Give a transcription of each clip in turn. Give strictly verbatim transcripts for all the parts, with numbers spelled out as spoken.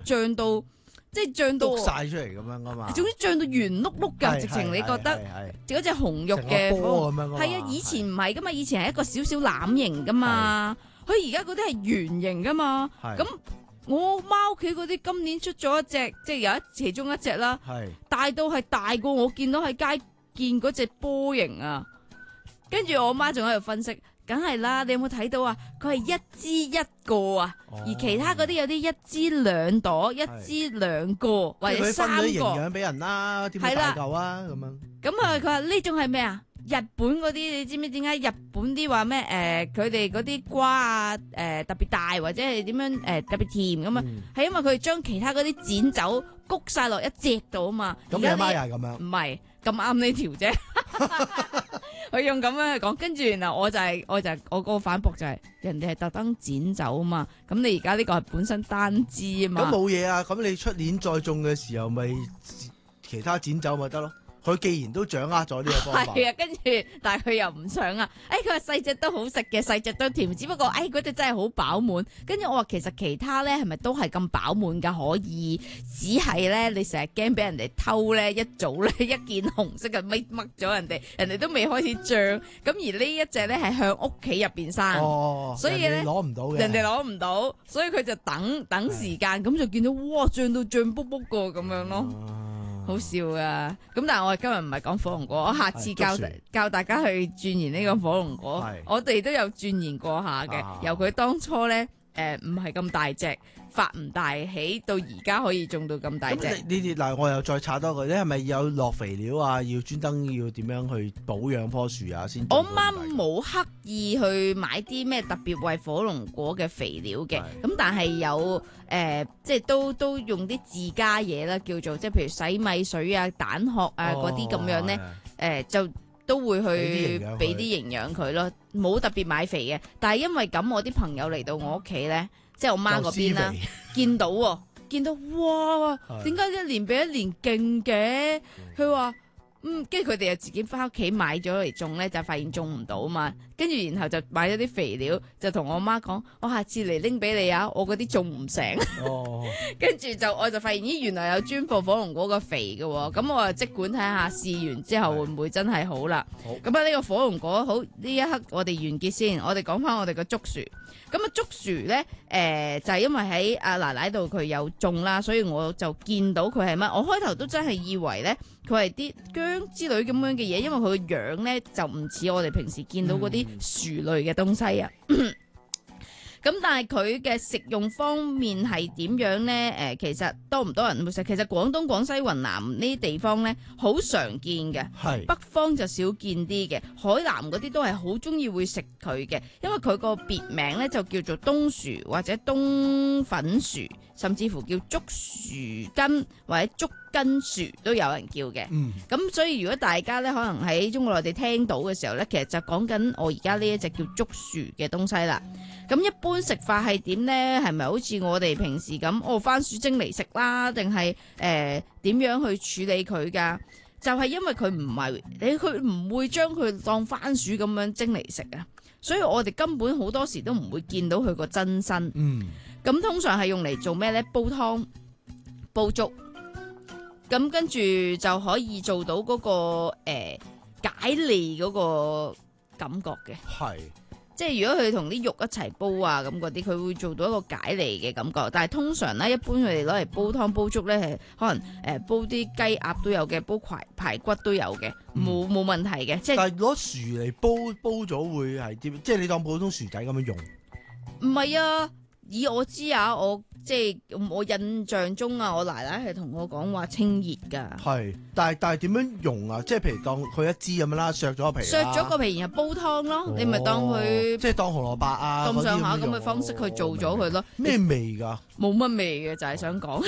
脹到即係脹到篤晒出嚟咁樣噶嘛。 總之脹到圓碌碌㗎，直情你覺得嗰隻紅肉嘅波咁樣㗎嘛。 係啊，以前唔係噶嘛，以前係一個少少欖形噶嘛，佢而家嗰啲係圓形噶嘛。咁我媽屋企嗰啲今年出咗一隻，即係有一其中一隻啦，大到係大過我見到喺街見嗰隻波形啊。跟住我媽仲喺度分析。梗係啦，你有冇睇到啊？佢係一支一個啊，哦、而其他嗰啲有啲一支兩朵，一支兩個或者三個。佢分咗營養俾人啦，點解大嚿啊？咁樣。咁啊，佢話呢種係咩啊？日本嗰啲，你知唔知點解日本啲話咩？誒、呃，佢哋嗰啲瓜啊，誒、呃、特別大或者係點樣誒、呃、特別甜咁啊？係、嗯、因為佢哋將其他嗰啲剪走，谷晒落一隻度啊嘛。咁你阿媽又係咁樣？唔係咁啱呢條啫。佢用咁樣去講，跟住然後我就係、是、我就係、是、我嗰個反駁就係、是、人哋係特登剪走啊嘛，咁你而家呢個係本身單支啊嘛，咁冇嘢啊，咁你出年再種嘅時候咪其他剪走咪得咯。佢既然都掌握咗呢個方法，係啊，跟住但係佢又唔想啊，誒佢話細隻都好食嘅，細隻都甜，只不過誒嗰隻真係好飽滿。跟住我話其實其他咧係咪都係咁飽滿㗎？可以，只係咧你成日驚俾人哋偷咧，一早咧一件紅色嘅搣搣咗人哋，人哋都未開始脹。咁而呢一隻咧係向屋企入邊生，哦、所以咧攞唔到嘅，人哋攞唔到，所以佢就等等時間，咁就見到哇脹到脹卜卜個咁樣咯。嗯好笑啊！咁但係我哋今日唔係講火龍果，我下次教教大家去鑽研呢個火龍果。我哋都有鑽研過下嘅，啊、由佢當初咧誒唔係咁大隻，發唔大起，到而家可以種到咁大隻。呢啲嗱，我又再查多佢，你係咪有落肥料啊？要專登要點樣去保養棵樹啊？先我媽冇刻意去買啲咩特別為火龍果嘅肥料嘅，咁是但係有誒、呃，即係都都用啲自家嘢啦，叫做即係譬如洗米水啊、蛋殼啊嗰啲咁樣咧，誒、呃、就都會去俾啲營養佢咯，冇特別買肥嘅。但係因為咁，我啲朋友嚟到我屋企咧。即係我媽嗰邊啦，見到喎，見到哇，點解一年比一年勁嘅？佢話嗯，跟住佢哋又自己翻屋企買咗嚟種咧，就發現種唔到啊嘛。跟住然後就買咗啲肥料，就同我媽講：我下次嚟拎俾你啊！我嗰啲種唔成。哦，跟住就我就發現咦，原來有專貨火龍果個肥嘅喎。咁我就即管睇下試完之後會唔會真係好啦。好，咁啊呢個火龍果好呢一刻我哋完結先，我哋講翻我哋個竹樹。咁啊竹樹咧，誒、呃、就係、是、因為喺阿奶奶度佢有種啦，所以我就見到佢係乜。我開頭都真係以為咧佢係啲薑之類咁樣嘅嘢，因為佢個樣咧就唔似我哋平時見到嗰啲樹類嘅東西啊。咁但係佢嘅食用方面係點樣呢？誒、呃，其實多唔多人會食？其實廣東、廣西、雲南呢啲地方呢，好常見嘅，是北方就少見啲嘅。海南嗰啲都係好中意會食佢嘅，因為佢個別名呢就叫做冬樹或者冬粉樹，甚至乎叫竹樹根或者竹根樹都有人叫嘅。咁、嗯、所以如果大家呢可能喺中國內地聽到嘅時候呢，其實就講緊我而家呢一隻叫竹樹嘅東西啦。咁一般食法係點呢？係咪好似我哋平時咁，哦番薯蒸嚟食啦，定係誒點樣去處理佢㗎？就係、是、因為佢唔係你，佢唔會將佢當番薯咁樣蒸嚟食啊，所以我哋根本好多時都唔會見到佢個真身。嗯，咁通常係用嚟做咩呢？煲湯、煲粥，咁跟住就可以做到嗰、那個誒、呃、解膩嗰個感覺嘅。係。即係如果佢同啲肉一齊煲啊咁嗰啲，佢會做到一個解膩嘅感覺。但係通常咧，一般佢哋攞嚟煲湯煲粥咧，係可能誒、呃、煲啲雞鴨都有嘅，煲排排骨都有嘅，冇冇、嗯、問題嘅。即係但係攞薯嚟煲煲咗會係點？即係你當普通薯仔咁樣用？唔係啊，以我知啊，我即係我印象中啊，我奶奶係同我講話清熱㗎。係，但係但係點樣用啊？即係譬如當佢一支咁樣啦，削咗個皮，削咗個皮然後煲湯咯。哦、你咪當佢即係當紅蘿蔔啊咁上下咁嘅方式去做咗佢咯。咩味㗎？冇乜味嘅，就係、是、想講。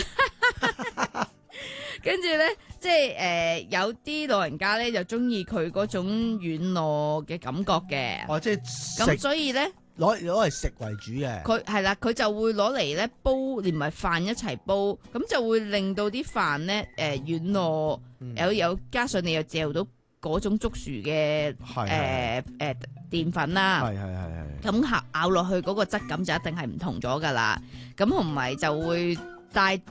跟住咧，即係誒、呃、有啲老人家咧就中意佢嗰種軟糯嘅感覺嘅。哦，即係咁，所以咧。攞攞嚟食為主嘅，佢係啦，佢就會攞嚟咧煲連埋飯一齊煲，咁就會令到啲飯咧誒軟糯，有有加上你又嚼到嗰種竹薯嘅誒誒澱粉啦，係係係係，咁咬咬落去嗰個質感就一定係唔同咗噶啦，咁同埋就會帶